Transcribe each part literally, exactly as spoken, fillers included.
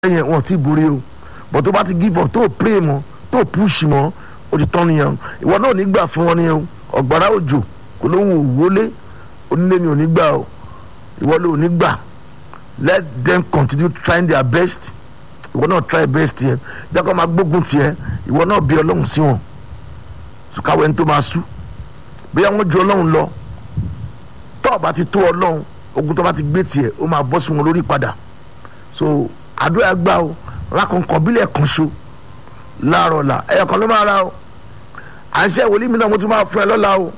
yẹn wọn ti borí o but tó bá ti give up tó pray mọ́ tó push mọ́ o ti tán nìyẹn ìwọ náà ò ní gbà fún wọn nìyẹn o ọ̀gbàrá òjò kò lóhùn òwúlé onílé mi ò ní gbà o ìwọ ló ò ní gbà let them continue trying their best ìwọ náà try best yẹn jákọ́ máa gbógun tiẹ̀ ìwọ náà bí ọlọ́run sí wọn káwé ní tó máa sú bóyá wọ́n ju ọlọ́run lọ tó bá ti tó ọlọ́run ogun tó bá ti gbé tiẹ̀ ó máa bọ́ sí wọn lórí padà so àdúrà gbà o lákòókò bílẹ̀ kan ṣo láàárọ̀ la ẹ̀yọ̀ kan ló máa ra o à ń ṣe ìwòlí mi náà mo tún máa fún ẹ lọ́la o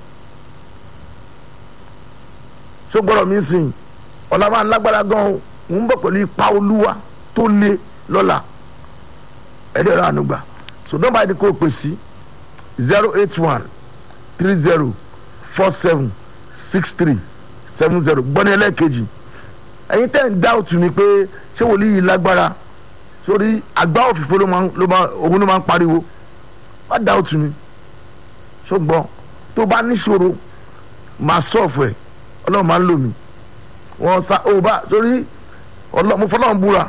ṣó gbọ́dọ̀ mi sìn ọ̀la máa ń lágbára gan o ń bọ̀ pẹ̀lú ipa olúwa tó lé lọ́la ẹ̀dẹ̀ rà ànúgbà so nọ́mbà ẹni kò pè sí zero eight one three zero four seven six three seven zero gbọ́ni ẹlẹ́ẹ̀kejì ẹ̀yin tẹ́ ń dá òtún ni pé ṣé wòlíì yìí lágbára sórí àgbá òfìfo ló máa ló máa òun ló máa ń pariwo wá dá òtún ni ṣùgbọ́n tó bá níṣòro máa sọ̀fù ẹ̀ ọlọ́run máa ń lò mí wọ́n sa ó bá sórí ọlọ́run mo fọlọ́run búra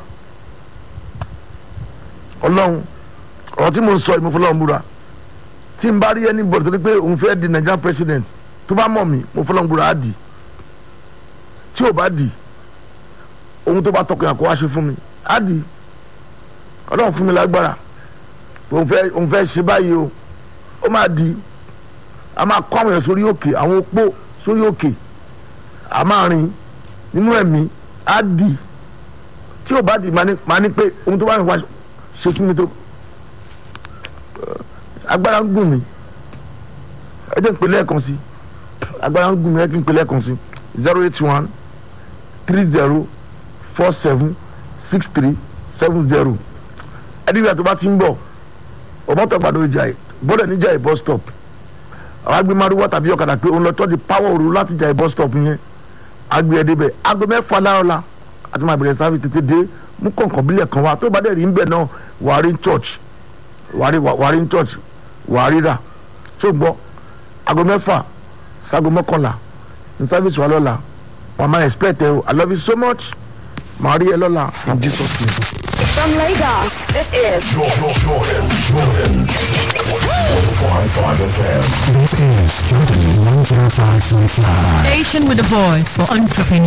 ọlọ́run ọ̀rọ̀ tí mo ń sọ yìí mo fọlọ́run búra tí n bá rí anybody tó ní pé òun fẹ́ di Nigerian president tó bá mọ̀ mí mo fọlọ́run búra á di tí ò bá di ohun tó bá tọkàn àkó wá ṣe fún mi á di ọlọ́run fún mi lágbára òun fẹ́ òun fẹ́ ṣe báyìí o ó máa di a máa kọ́ àwọn èèyàn sórí òkè àwọn opó sórí òkè a máa rìn nínú ẹ̀mí á di tí ò bá di máa ní pé ohun tó bá mi wá ṣe fún mi tó agbára ń gùn mí ẹ jẹ́ n pè lẹ́ẹ̀kan sí agbára ń gùn mí ẹ jẹ́ n pè lẹ́ẹ̀kan sí zero eight one three zero four seven six three seven zero ẹni tó bá ti ń bọ̀ ọmọọ̀tọ̀ gbàdọ̀ ìjà ẹ̀ gbọ́dọ̀ níjà ẹ̀ bus stop àwọn agbé márùwá tàbí ọ̀kadà pé òun lọ tọ́ di power òru láti jà ẹ̀ bus stop yẹn agbé ẹ̀ débẹ̀ aago mẹ́fà láọ̀la àti máa bẹ̀rẹ̀ sáfì tètè dé mú kọ̀ọ̀kan bílẹ̀ kan wá tó bá dẹ̀ rí ń bẹ̀ náà wàá rí church wàá rí wàá rí church wàá rí rà tó gbọ́ aago mẹ́fà sago mọ́kànlá ní sáfìsì wa lọ́la wàá máa expect ẹ o I love you so much màá rí ẹ lọ́la in Jesus name. From Lagos, this is Jordan, Jordan, Jordan. one oh five point five F M. This is Jordan one oh five point five. Station with a voice for entrepreneurs.